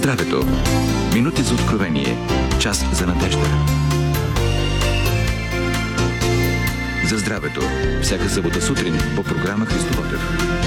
здравето. Минути за откровение. Час за надежда. За здравето. Всяка събота сутрин по програма Христо Ботев.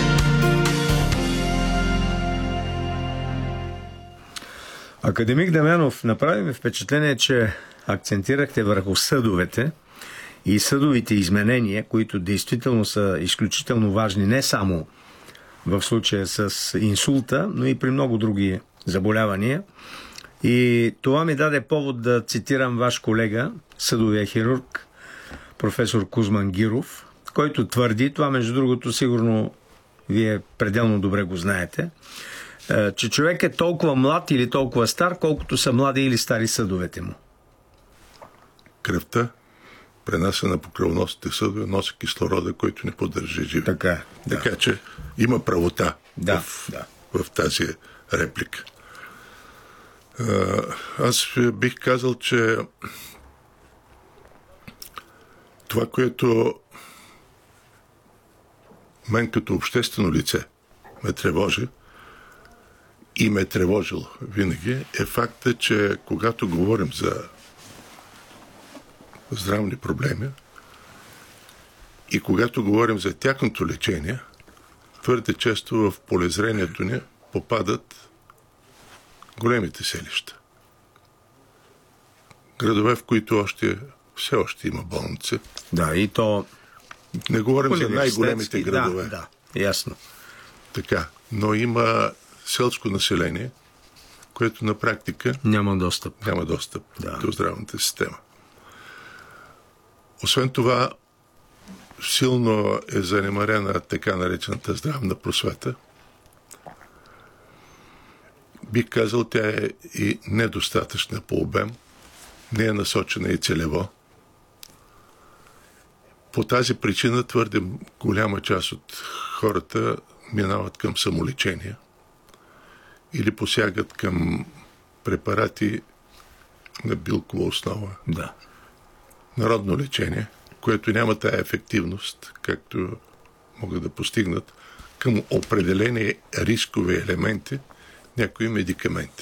Академик Дамянов, направи ми впечатление, че акцентирахте върху съдовете и съдовите изменения, които действително са изключително важни не само в случая с инсулта, но и при много други заболявания. И това ми даде повод да цитирам ваш колега, съдовия хирург, професор Кузман Гиров, който твърди, това между другото сигурно вие пределно добре го знаете, че човек е толкова млад или толкова стар, колкото са млади или стари съдовете му. Кръвта, пренасена по кръвоносните съдове, носи кислорода, който не поддържа живи. Така че има правота в тази реплика. Аз бих казал, че това, което мен като обществено лице ме тревожи и ме тревожило винаги, е факта, че когато говорим за здравни проблеми и когато говорим за тяхното лечение, твърде често в полезрението ни попадат големите селища. Градове, в които все още има болници. Да, и то... Не говорим за най-големите градове. Да, ясно. Така, но има селско население, което на практика няма достъп до здравната система. Освен това, силно е занемарена така наречената здравна просвета. Бих казал, тя е и недостатъчна по обем, не е насочена и целево. По тази причина твърде голяма част от хората минават към самолечение или посягат към препарати на билкова основа. Да. Народно лечение, което няма тая ефективност, както могат да постигнат към определени рискови елементи някои медикаменти.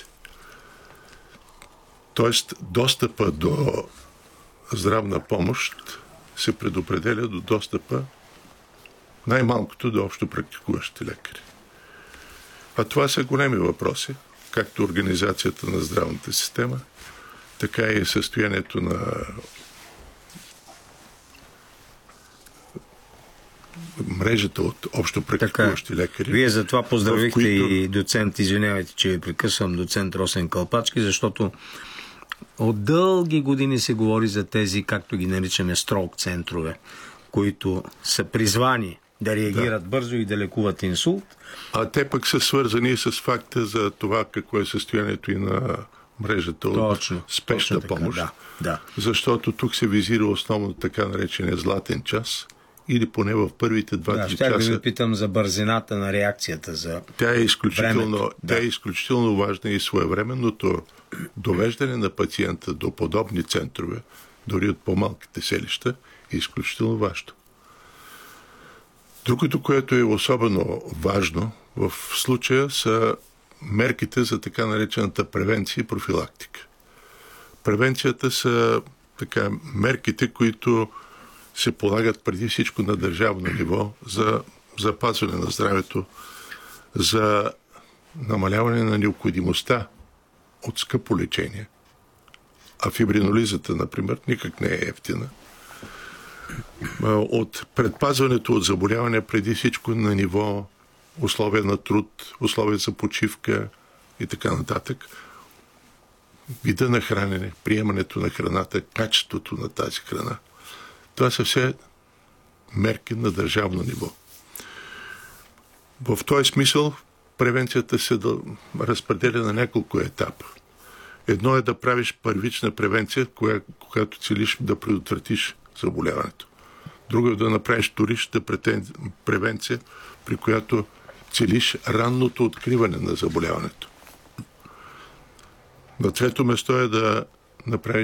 Тоест, достъпа до здравна помощ се предопределя до достъпа най-малкото до общо практикуващите лекари. А това са големи въпроси, както организацията на здравната система, така и състоянието на мрежата от общо практикуващи лекари. Вие затова поздравихте и доцент, извинявайте, че ви прекъсвам, доцент Росен Калпачки, защото от дълги години се говори за тези, както ги наричаме, строк центрове, които са призвани да реагират бързо и да лекуват инсулт. А те пък са свързани с факта за това какво е състоянието и на мрежата от спешна помощ. Да. Защото тук се визира основно така наречения златен час, или поне в първите 2-3 часа. Ще да ви питам за бързината на реакцията, Тя е изключително важна и своевременното довеждане на пациента до подобни центрове, дори от по-малките селища, е изключително важно. Другото, което е особено важно в случая, са мерките за така наречената превенция и профилактика. Превенцията са мерките, които се полагат преди всичко на държавно ниво за запазване на здравето, за намаляване на необходимостта от скъпо лечение. А фибринолизата, например, никак не е ефтина. От предпазването от заболяване преди всичко на ниво условия на труд, условия за почивка и така нататък. Вида на хранене, приемането на храната, качеството на тази храна. Това са все мерки на държавно ниво. В този смисъл превенцията се разпределя на няколко етапа. Едно е да правиш първична превенция, когато целиш да предотвратиш заболяването. Друго е да направиш вторична превенция, при която целиш ранното откриване на заболяването. На трето място е да направиш